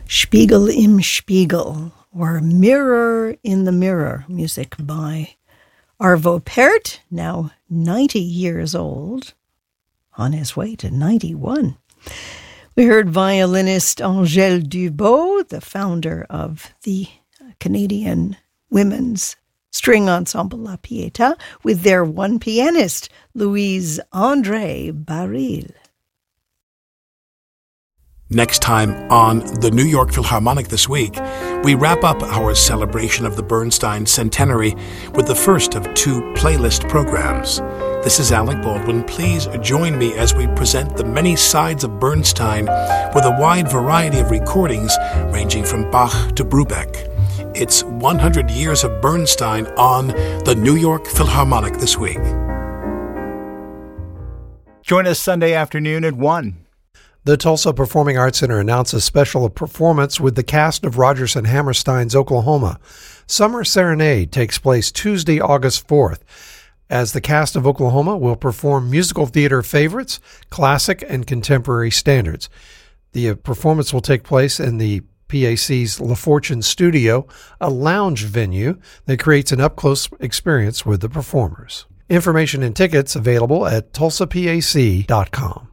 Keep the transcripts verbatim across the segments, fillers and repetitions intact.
Spiegel im Spiegel, or Mirror in the Mirror, music by Arvo Pärt, now ninety years old, on his way to ninety-one. We heard violinist Angèle Dubois, the founder of the Canadian women's string ensemble La Pietà, with their one pianist, Louise André Baril. Next time on the New York Philharmonic This Week, we wrap up our celebration of the Bernstein Centenary with the first of two playlist programs. This is Alec Baldwin. Please join me as we present the many sides of Bernstein with a wide variety of recordings ranging from Bach to Brubeck. It's one hundred years of Bernstein on the New York Philharmonic This Week. Join us Sunday afternoon at one. The Tulsa Performing Arts Center announces a special performance with the cast of Rodgers and Hammerstein's Oklahoma. Summer Serenade takes place Tuesday, August fourth, as the cast of Oklahoma will perform musical theater favorites, classic and contemporary standards. The performance will take place in the P A C's La Fortune Studio, a lounge venue that creates an up-close experience with the performers. Information and tickets available at tulsa p a c dot com.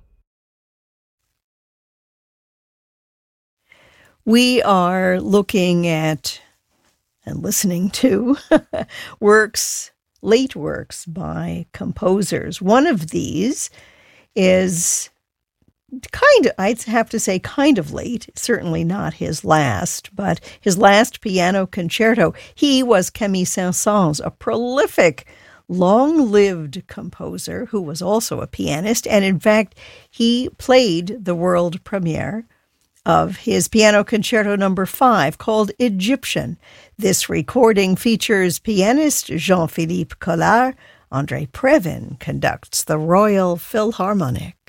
We are looking at and listening to works, late works by composers. One of these is kind of, I'd have to say kind of late, certainly not his last, but his last piano concerto. He was Camille Saint-Saëns, a prolific, long-lived composer who was also a pianist, and in fact, he played the world premiere of his piano concerto number five, called Egyptian. This recording features pianist Jean-Philippe Collard. André Previn conducts the Royal Philharmonic.